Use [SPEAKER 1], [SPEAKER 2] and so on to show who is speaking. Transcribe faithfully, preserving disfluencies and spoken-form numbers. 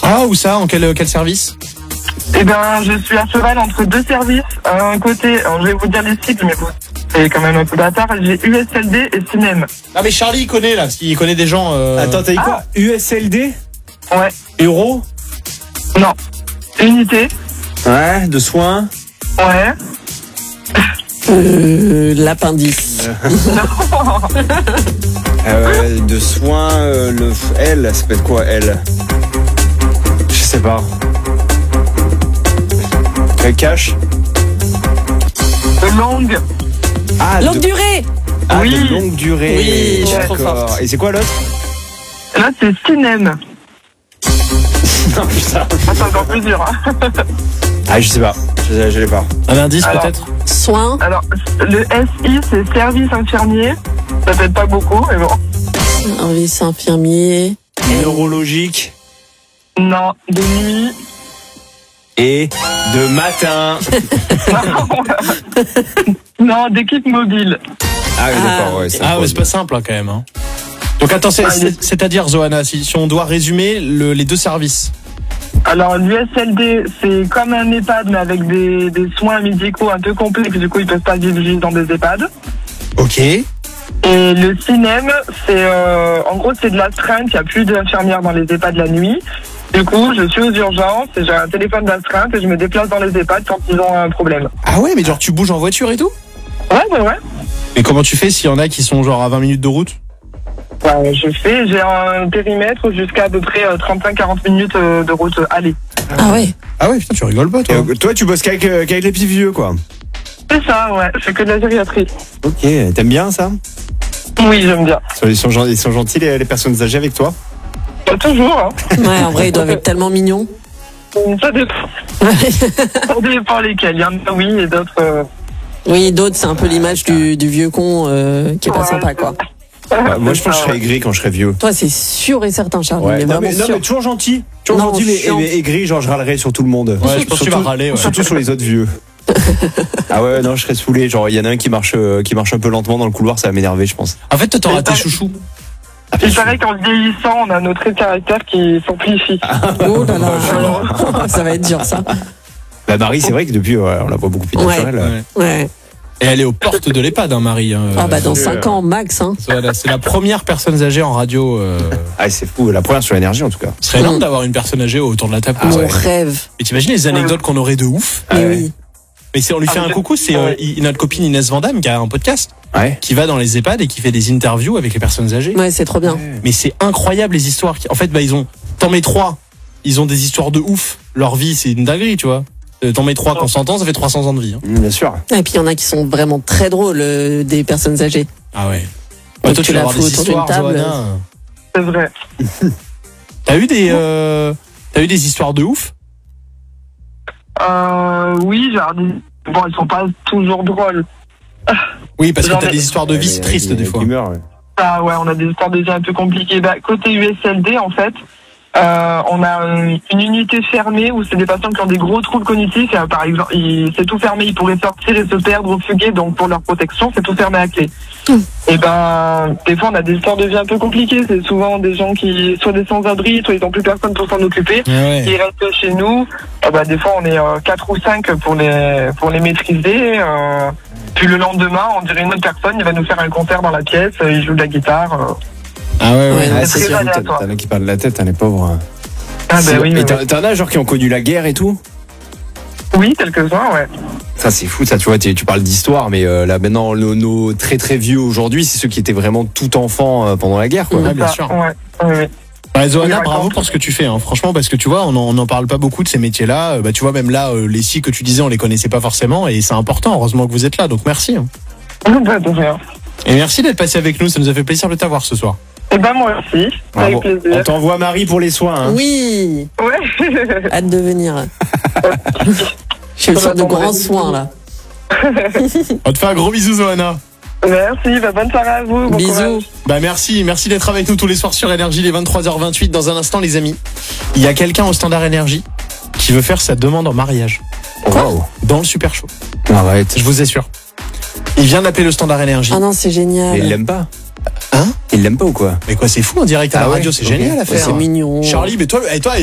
[SPEAKER 1] Ah, où ça? En quel, quel service?
[SPEAKER 2] Eh ben, je suis à cheval entre deux services. Un côté, alors je vais vous dire les sites, mais vous, c'est quand même un peu bâtard. J'ai U S L D et Cinem.
[SPEAKER 1] Ah, mais Charlie, il connaît, là, parce qu'il connaît des gens... Euh...
[SPEAKER 3] Attends, t'as dit quoi? U S L D?
[SPEAKER 2] Ouais.
[SPEAKER 3] Euro?
[SPEAKER 2] Non. Unité.
[SPEAKER 3] Ouais, de soins.
[SPEAKER 2] Ouais.
[SPEAKER 4] Euh, l'appendice.
[SPEAKER 3] Euh, de soins, euh, le L, ça peut être quoi, L? Je sais pas. Euh, cash?
[SPEAKER 2] De longue.
[SPEAKER 3] Ah,
[SPEAKER 4] Longue
[SPEAKER 3] de...
[SPEAKER 4] durée.
[SPEAKER 3] ah,
[SPEAKER 2] Oui.
[SPEAKER 3] de longue durée.
[SPEAKER 4] Oui, je suis trop
[SPEAKER 3] D'accord.
[SPEAKER 4] forte.
[SPEAKER 3] Et c'est quoi l'autre?
[SPEAKER 2] Là, c'est Cinem.
[SPEAKER 3] Non, putain.
[SPEAKER 2] Ah, c'est encore plus dur, hein.
[SPEAKER 3] Ah, je sais pas. Je, je l'ai pas.
[SPEAKER 1] Un indice,
[SPEAKER 2] Alors.
[SPEAKER 1] peut-être?
[SPEAKER 4] Soins.
[SPEAKER 2] Alors, le S I, c'est service infirmier. Ça t'aide pas beaucoup, mais bon.
[SPEAKER 4] Service infirmier.
[SPEAKER 3] Neurologique.
[SPEAKER 2] Non, de nuit.
[SPEAKER 3] Et de matin.
[SPEAKER 2] Non, d'équipe mobile.
[SPEAKER 3] Ah oui,
[SPEAKER 4] Ah.
[SPEAKER 3] d'accord, ouais.
[SPEAKER 1] Ah, ouais, c'est pas simple, hein, quand même. Hein. Donc, attends, c'est,
[SPEAKER 2] Ah,
[SPEAKER 1] c'est,
[SPEAKER 2] il-
[SPEAKER 1] c'est-à-dire, Zoana, si, si on doit résumer le, les deux services.
[SPEAKER 2] Alors, l'U S L D, c'est comme un EHPAD, mais avec des, des soins médicaux un peu complexes. Du coup, ils peuvent pas vivre juste dans des EHPAD.
[SPEAKER 1] Ok.
[SPEAKER 2] Et le Cinem, c'est euh, en gros, c'est de l'astreinte. Il n'y a plus d'infirmières dans les EHPAD la nuit. Du coup, je suis aux urgences et j'ai un téléphone d'astreinte et je me déplace dans les EHPAD quand ils ont un problème.
[SPEAKER 1] Ah ouais, mais genre, tu bouges en voiture et tout?
[SPEAKER 2] Ouais, ouais, ouais.
[SPEAKER 1] Et comment tu fais s'il y en a qui sont genre à vingt minutes de route?
[SPEAKER 2] Ouais, je fais, j'ai un périmètre jusqu'à à peu près euh, trente-cinq à quarante minutes euh, de route euh, aller.
[SPEAKER 4] Ah ouais.
[SPEAKER 1] Ah ouais, putain, tu rigoles pas, toi.
[SPEAKER 3] Euh, toi, tu bosses qu'avec, euh, qu'avec les petits vieux, quoi.
[SPEAKER 2] C'est ça, ouais. Je fais que de la gériatrie.
[SPEAKER 3] Ok, t'aimes bien ça?
[SPEAKER 2] Oui, j'aime bien.
[SPEAKER 3] Ils sont, gen- ils sont gentils, les, les personnes âgées avec toi?
[SPEAKER 2] Pas toujours, hein.
[SPEAKER 4] Ouais, en vrai, ils doivent être tellement mignons.
[SPEAKER 2] Ça dépend. Ça dépend lesquels. Il y en a oui et d'autres. Euh...
[SPEAKER 4] Oui, d'autres, c'est un peu l'image du, du vieux con euh, qui est pas
[SPEAKER 2] Ouais.
[SPEAKER 4] sympa, quoi.
[SPEAKER 3] Bah, moi, je pense que je serais aigri quand je serais vieux.
[SPEAKER 4] Toi, c'est sûr et certain, Charlie, mais
[SPEAKER 3] Non,
[SPEAKER 4] vraiment
[SPEAKER 3] mais, non,
[SPEAKER 4] sûr.
[SPEAKER 3] mais toujours gentil. Toujours
[SPEAKER 4] Non,
[SPEAKER 3] gentil, mais,
[SPEAKER 4] chiant.
[SPEAKER 3] mais aigri, genre je râlerais sur tout le monde.
[SPEAKER 1] Ouais, je pense que tu vas râler, ouais.
[SPEAKER 3] Surtout sur les autres vieux. Ah ouais, non, je serais saoulé. Genre, il y en a un qui marche, euh, qui marche un peu lentement dans le couloir, ça va m'énerver, je pense.
[SPEAKER 1] En fait, toi, t'auras
[SPEAKER 2] Mais
[SPEAKER 1] tes
[SPEAKER 2] pas-
[SPEAKER 1] chouchous.
[SPEAKER 2] Il paraît qu'en vieillissant, on a nos traits de caractère qui s'amplifient.
[SPEAKER 4] Oh là là. Ça va être dur, ça.
[SPEAKER 3] Bah, Marie, c'est vrai que depuis, ouais, on la voit beaucoup plus
[SPEAKER 4] Ouais.
[SPEAKER 3] naturelle.
[SPEAKER 1] Ouais.
[SPEAKER 4] Ouais.
[SPEAKER 1] Et elle est aux portes de l'EHPAD, hein, Marie. Hein.
[SPEAKER 4] Ah bah, dans
[SPEAKER 3] Euh,
[SPEAKER 4] cinq ans, max, hein.
[SPEAKER 1] Voilà, c'est la première personne âgée en radio. Euh...
[SPEAKER 3] Ah, c'est fou. La première sur l'énergie, en tout cas.
[SPEAKER 1] Ce serait énorme d'avoir une personne âgée autour de la table.
[SPEAKER 3] Ah
[SPEAKER 4] Mon
[SPEAKER 3] ouais.
[SPEAKER 4] rêve.
[SPEAKER 1] Et t'imagines les anecdotes qu'on aurait de ouf?
[SPEAKER 3] Ah
[SPEAKER 4] Mais
[SPEAKER 3] ouais.
[SPEAKER 4] oui.
[SPEAKER 1] Mais c'est, on lui fait
[SPEAKER 2] Ah,
[SPEAKER 1] un
[SPEAKER 2] mais-
[SPEAKER 1] coucou, c'est euh, I- notre copine Inès Vandamme qui a un podcast,
[SPEAKER 3] Ouais.
[SPEAKER 1] qui va dans les EHPAD et qui fait des interviews avec les personnes âgées.
[SPEAKER 4] Ouais, c'est trop bien.
[SPEAKER 1] Mais c'est incroyable les histoires. qui- En fait, bah, ils ont, t'en mets trois, ils ont des histoires de ouf. Leur vie, c'est une dinguerie, tu vois. Euh, T'en mets trois, qu'on s'entend, ça fait trois cents ans de vie. Hein.
[SPEAKER 3] Mmh, bien sûr.
[SPEAKER 4] Et puis, il y en a qui sont vraiment très drôles, euh, des personnes âgées.
[SPEAKER 1] Ah ouais.
[SPEAKER 4] Et
[SPEAKER 1] Ouais, toi,
[SPEAKER 4] tu
[SPEAKER 1] tu vas
[SPEAKER 4] la
[SPEAKER 1] avoir
[SPEAKER 4] fous
[SPEAKER 1] des
[SPEAKER 4] autour d'une
[SPEAKER 1] histoires,
[SPEAKER 4] table.
[SPEAKER 1] Johanna.
[SPEAKER 2] C'est vrai.
[SPEAKER 1] T'as eu des, euh, t'as eu des histoires de ouf?
[SPEAKER 2] Euh, oui, genre, des- bon, elles sont pas toujours drôles.
[SPEAKER 1] Oui, parce que
[SPEAKER 2] J'en
[SPEAKER 1] t'as
[SPEAKER 2] ai-
[SPEAKER 1] des histoires de vie
[SPEAKER 3] Ouais,
[SPEAKER 1] tristes
[SPEAKER 3] il y a
[SPEAKER 1] des fois.
[SPEAKER 3] qui meurent, ouais.
[SPEAKER 2] Ah ouais, on a des histoires déjà un peu compliquées. Bah, côté U S L D, en fait, euh, on a un- une unité fermée où c'est des patients qui ont des gros troubles cognitifs. Et, euh, par exemple, ils- c'est tout fermé, ils pourraient sortir et se perdre ou fuguer. Donc, pour leur protection, c'est tout fermé à clé. Et ben, des fois, on a des histoires de vie un peu compliquées. C'est souvent des gens qui, soit des sans-abri, soit ils n'ont plus personne pour s'en occuper.
[SPEAKER 1] Ah ouais.
[SPEAKER 2] Ils restent chez nous. Eh ben, des fois, on est euh, quatre ou cinq pour les pour les maîtriser. Euh, puis le lendemain, on dirait une autre personne. Il va nous faire un concert dans la pièce. euh, Il joue de la guitare. euh.
[SPEAKER 1] Ah ouais, ouais.
[SPEAKER 4] Ouais,
[SPEAKER 3] Ah,
[SPEAKER 2] c'est
[SPEAKER 3] c'est
[SPEAKER 2] très
[SPEAKER 3] sûr,
[SPEAKER 2] aléatoire.
[SPEAKER 3] t'en as qui parlent de la tête, hein, les pauvres.
[SPEAKER 2] Ah ben oui,
[SPEAKER 3] Et
[SPEAKER 2] oui,
[SPEAKER 3] t'en t'en as genre qui ont connu la guerre et tout?
[SPEAKER 2] oui, quelques-uns, ouais.
[SPEAKER 3] Ça, c'est fou, ça, tu vois, tu tu parles d'histoire, mais euh, là, maintenant, nos, nos très très vieux aujourd'hui, c'est ceux qui étaient vraiment tout enfants euh, pendant la guerre, quoi.
[SPEAKER 1] Ouais, bien
[SPEAKER 2] Ça,
[SPEAKER 1] sûr.
[SPEAKER 2] Ouais, oui, oui.
[SPEAKER 1] Bah, Zoana,
[SPEAKER 2] Oui,
[SPEAKER 1] bravo
[SPEAKER 2] raconte.
[SPEAKER 1] pour ce que tu fais, hein. Franchement, parce que tu vois, on en, on en parle pas beaucoup de ces métiers-là. Euh, Bah, tu vois, même là, euh, les scies que tu disais, on les connaissait pas forcément, et c'est important. Heureusement que vous êtes là, donc merci. hein.
[SPEAKER 2] Bah, de rien.
[SPEAKER 1] Et merci d'être passé avec nous. Ça nous a fait plaisir de t'avoir ce soir.
[SPEAKER 2] Eh ben, moi aussi.
[SPEAKER 3] Bravo.
[SPEAKER 2] Avec
[SPEAKER 3] On
[SPEAKER 2] plaisir.
[SPEAKER 3] t'envoie Marie pour les soins. Hein.
[SPEAKER 4] Oui.
[SPEAKER 2] Ouais.
[SPEAKER 4] Hâte de venir. Je suis sur de grands soins, là.
[SPEAKER 1] On te fait un gros bisou, Zoana.
[SPEAKER 2] Merci, bah, bonne soirée à vous. Bon
[SPEAKER 4] Bisous.
[SPEAKER 2] courage.
[SPEAKER 1] Bah, merci. Merci d'être avec nous tous les soirs sur Énergie, les vingt-trois heures vingt-huit. Dans un instant, les amis, il y a quelqu'un au Standard Énergie qui veut faire sa demande en mariage.
[SPEAKER 3] Wow.
[SPEAKER 1] Dans le Super Show.
[SPEAKER 3] Arrête.
[SPEAKER 1] Je vous assure. Il vient d'appeler le Standard Énergie.
[SPEAKER 4] Ah non, c'est génial.
[SPEAKER 3] Mais il l'aime pas.
[SPEAKER 1] Hein?
[SPEAKER 3] Il l'aime pas ou quoi?
[SPEAKER 1] Mais quoi, c'est fou en direct à
[SPEAKER 3] Ah
[SPEAKER 1] la
[SPEAKER 3] ouais,
[SPEAKER 1] radio, c'est
[SPEAKER 3] ok.
[SPEAKER 1] génial à
[SPEAKER 4] Ouais,
[SPEAKER 1] faire.
[SPEAKER 4] c'est mignon.
[SPEAKER 1] Charlie, mais toi, et toi,